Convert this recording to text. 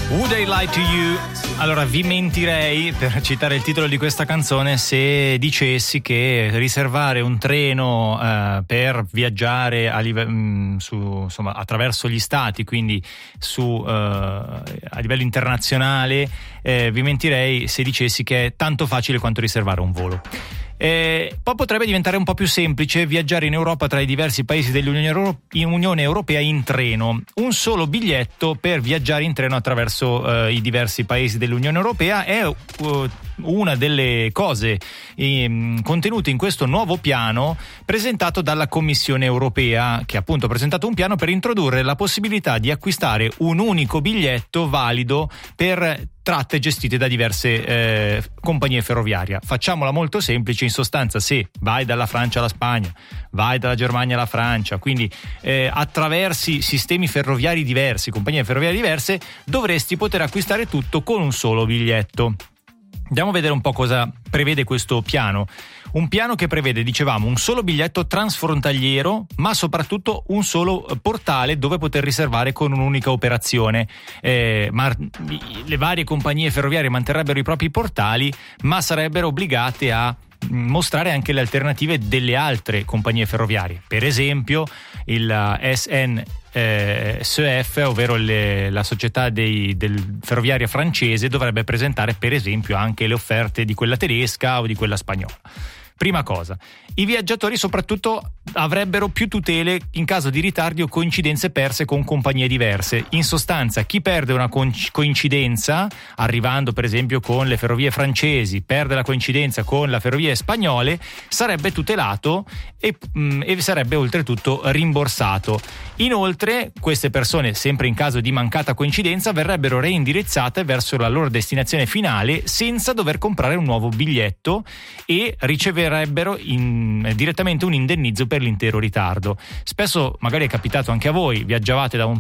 Would I Lie to You? Allora, vi mentirei, per citare il titolo di questa canzone, se dicessi che riservare un treno per viaggiare attraverso gli stati, quindi a livello internazionale, vi mentirei se dicessi che è tanto facile quanto riservare un volo. Poi potrebbe diventare un po' più semplice viaggiare in Europa tra i diversi paesi dell'Unione Europea in treno. Un solo biglietto per viaggiare in treno attraverso i diversi paesi dell'Unione Europea è una delle cose contenute in questo nuovo piano presentato dalla Commissione Europea, che ha appunto presentato un piano per introdurre la possibilità di acquistare un unico biglietto valido per tratte gestite da diverse compagnie ferroviarie. Facciamola molto semplice: in sostanza, se vai dalla Francia alla Spagna, vai dalla Germania alla Francia, quindi attraversi sistemi ferroviari diversi, compagnie ferroviarie diverse, dovresti poter acquistare tutto con un solo biglietto. Andiamo a vedere un po' cosa prevede questo piano. Un piano che prevede, dicevamo, un solo biglietto transfrontaliero, ma soprattutto un solo portale dove poter riservare con un'unica operazione. Le varie compagnie ferroviarie manterrebbero i propri portali, ma sarebbero obbligate a mostrare anche le alternative delle altre compagnie ferroviarie. Per esempio il SNCF, ovvero la società del ferroviaria francese, dovrebbe presentare per esempio anche le offerte di quella tedesca o di quella spagnola. Prima cosa, i viaggiatori soprattutto avrebbero più tutele in caso di ritardi o coincidenze perse con compagnie diverse. In sostanza, chi perde una coincidenza, arrivando per esempio con le ferrovie francesi, perde la coincidenza con le ferrovie spagnole, sarebbe tutelato e sarebbe oltretutto rimborsato. Inoltre, queste persone, sempre in caso di mancata coincidenza, verrebbero reindirizzate verso la loro destinazione finale senza dover comprare un nuovo biglietto e riceverebbero direttamente un indennizzo per l'intero ritardo. Spesso, magari è capitato anche a voi, viaggiavate da un